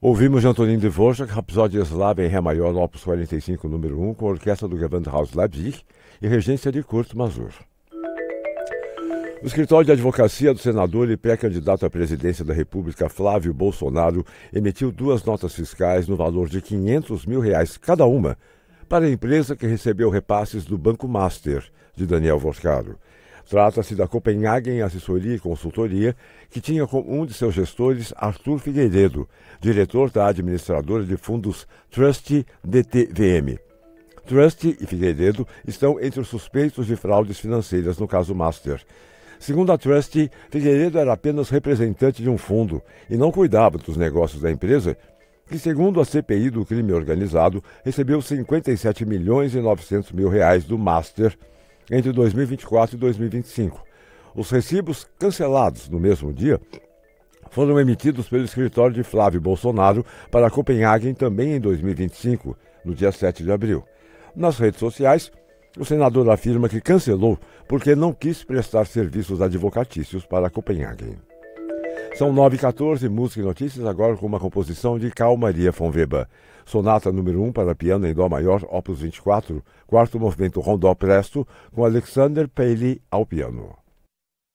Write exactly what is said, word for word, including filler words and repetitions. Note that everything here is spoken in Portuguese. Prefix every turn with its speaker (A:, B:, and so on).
A: Ouvimos de Antonin Dvorak, Rapsódia Eslava em Ré maior, opus quarenta e cinco, número um, com a orquestra do Gewandhaus Leipzig e regência de Kurt Masur. O escritório de advocacia do senador e pré-candidato à presidência da República, Flávio Bolsonaro, emitiu duas notas fiscais no valor de quinhentos mil reais cada uma para a empresa que recebeu repasses do Banco Master, de Daniel Voscaro. Trata-se da Copenhagen Assessoria e Consultoria, que tinha como um de seus gestores Arthur Figueiredo, diretor da administradora de fundos Trust D T V M. Trust e Figueiredo estão entre os suspeitos de fraudes financeiras no caso Master. Segundo a Trust, Figueiredo era apenas representante de um fundo e não cuidava dos negócios da empresa, que, segundo a C P I do crime organizado, recebeu cinquenta e sete milhões e novecentos mil reais do Master entre dois mil e vinte e quatro e dois mil e vinte e cinco. Os recibos cancelados no mesmo dia foram emitidos pelo escritório de Flávio Bolsonaro para a Copenhagen também em dois mil e vinte e cinco, no dia sete de abril. Nas redes sociais, o senador afirma que cancelou porque não quis prestar serviços advocatícios para a Copenhagen. São nove e quatorze, música e notícias, agora com uma composição de Carl Maria von Weber. Sonata número um para piano em dó maior, opus vinte e quatro, quarto movimento rondó presto, com Alexander Paley ao piano.